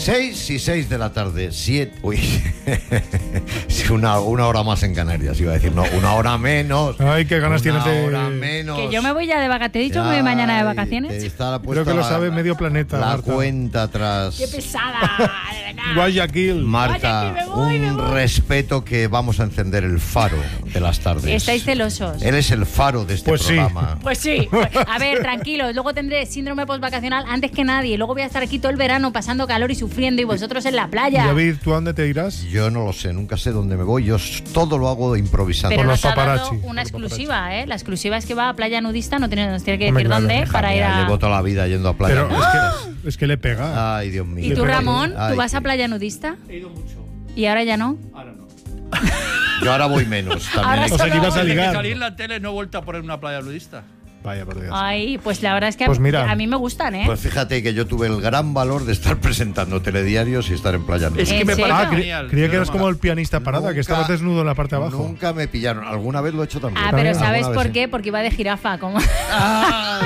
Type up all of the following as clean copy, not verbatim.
6 y 6 de la tarde. 7. Uy. Sí, una hora más en Canarias, iba a decir. No, una hora menos. Ay, qué ganas tienes de. Una hora menos. Que yo me voy ya de vacaciones. ¿Te he dicho que me voy mañana de vacaciones? Creo que lo sabe medio planeta. La Marta. cuenta atrás. ¡Qué pesada! De verdad. Guayaquil. Marta, Guayaquil, me voy. Respeto que vamos a encender el faro de las tardes. Estáis celosos. Eres el faro de este Pues sí. programa. Pues sí. A ver, tranquilos. Luego tendré síndrome postvacacional antes que nadie. Luego voy a estar aquí todo el verano pasando calor y sufriendo y vosotros en la playa. David, ¿tú a dónde te irás? Yo no lo sé, nunca sé dónde me voy. Yo todo lo hago improvisando. Pero Con nos los ha dado paparazzi. una exclusiva, ¿eh? La exclusiva es que va a playa nudista, nos tiene que Hombre, decir claro. dónde para ir a... Llevo toda la vida yendo a playa. Pero es que le pega. Ay, Dios mío. ¿Y tú, Ramón? Ay, ¿Tú vas a qué- playa nudista? He ido mucho. ¿Y ahora ya no? Ahora no. Yo ahora voy menos. También Ahora hay O sea, que ibas a Desde que ligar. salí en la tele no he vuelto a poner una playa nudista. Vaya, por Dios. Ay, pues la verdad es que Pues mira. a mí me gustan, ¿eh? Pues fíjate que yo tuve el gran valor de estar presentando telediarios y estar en playa nudista. Es que ¿En me serio? parece Ah, genial. creía que eras Normal. como el pianista parada, que estabas desnudo en la parte de abajo. Nunca me pillaron. Alguna vez lo he hecho también. Ah, pero También, ¿sabes Alguna por vez, qué? Porque iba de jirafa, como... Ay.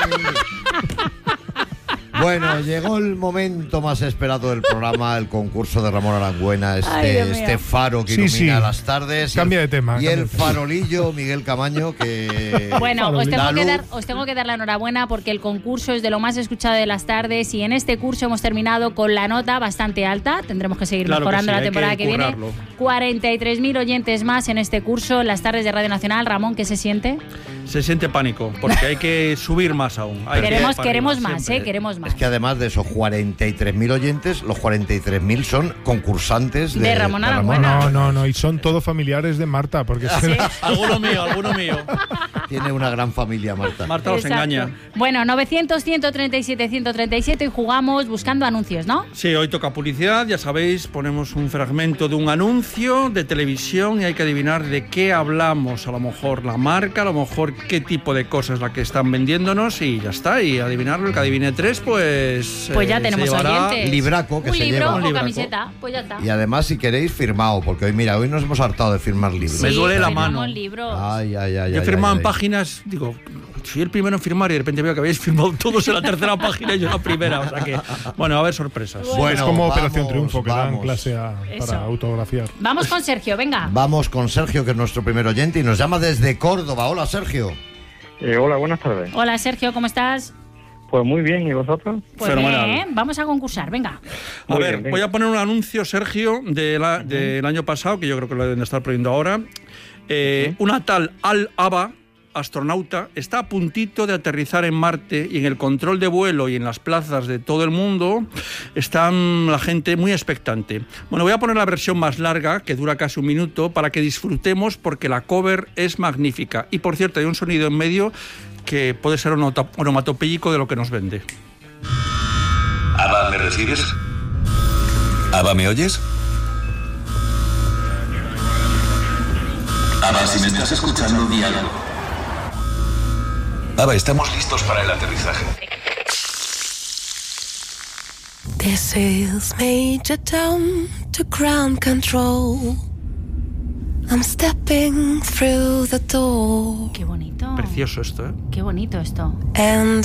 Bueno, llegó el momento más esperado del programa, el concurso de Ramón Arangüena, Ay, Dios mío. este faro que Sí, ilumina sí. las tardes. Cambia de tema, Y cambia el de tema. farolillo, Miguel Camaño, que... Bueno, os La tengo luz. que dar la enhorabuena porque el concurso es de lo más escuchado de las tardes y en este curso hemos terminado con la nota bastante alta. Tendremos que seguir Claro que mejorando sí, la hay temporada que que viene. currarlo. 43.000 oyentes más en este curso, en las tardes de Radio Nacional. Ramón, ¿qué se siente? Se siente pánico, porque hay que subir más aún. Hay que ir para Queremos arriba, más, siempre. queremos más. Es que además de esos 43.000 oyentes, los 43.000 son concursantes De Ramón Arangüena. No, y son todos familiares de Marta, porque Sí. Alguno mío. Tiene una gran familia, Marta. Marta los Exacto. engaña. Bueno, 900, 137, 137 y jugamos buscando anuncios, ¿no? Sí, hoy toca publicidad, ya sabéis, ponemos un fragmento de un anuncio de televisión y hay que adivinar de qué hablamos, a lo mejor la marca, a lo mejor qué tipo de cosa es la que están vendiéndonos y ya está, y adivinarlo, el que adivine 3, pues... Pues ya se tenemos llevará oyentes. libraco que un se libro lleva. o Un libraco. camiseta, pues ya está. Y además, si queréis, firmado, porque hoy nos hemos hartado de firmar libros. Me duele la firmamos mano. libros. Ay. Yo he firmado en páginas, digo, soy el primero en firmar y de repente veo que habéis firmado todos en la tercera página y yo en la primera, o sea que, bueno, va a haber sorpresas. Bueno, es como vamos, Operación Triunfo, que dan vamos. clase Eso. para autografiar. Vamos con Sergio, venga. Vamos con Sergio, que es nuestro primer oyente y nos llama desde Córdoba. Hola, Sergio. Hola, buenas tardes. Hola Sergio, ¿cómo estás? Pues muy bien, ¿y vosotros? Pues Fenomenal. bien, vamos a concursar, venga. A Muy ver, bien, venga. voy a poner un anuncio, Sergio, del año pasado, que yo creo que lo deben de estar poniendo ahora. Una tal Al-Aba, astronauta, está a puntito de aterrizar en Marte y en el control de vuelo y en las plazas de todo el mundo están la gente muy expectante. Bueno, voy a poner la versión más larga, que dura casi un minuto, para que disfrutemos porque la cover es magnífica. Y por cierto, hay un sonido en medio que puede ser onomatopéyico de lo que nos vende. Ava, ¿me recibes? Ava, ¿me oyes? Ava, si me estás escuchando, di algo. Ava, estamos listos para el aterrizaje. This is Major Tom to ground control. I'm stepping through the door. Qué bonito. Precioso esto, ¿eh? Qué bonito esto. And